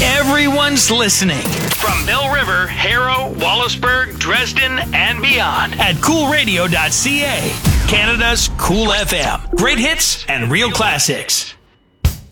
Everyone's listening. From Mill River, Harrow, Wallaceburg, Dresden, and beyond at coolradio.ca. Canada's Cool FM. Great hits and real classics.